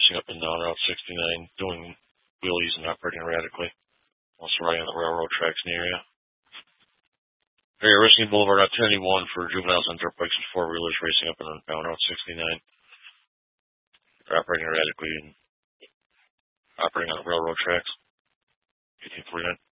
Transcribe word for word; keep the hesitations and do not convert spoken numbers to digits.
racing up and down Route sixty-nine, doing wheelies and operating erratically. Also riding on the railroad tracks in the area. Area Risking Boulevard at ten eighty-one for juveniles on dirt bikes and four-wheelers racing up and down Route sixty-nine. They're operating erratically and operating on the railroad tracks. eighteen forty-nine.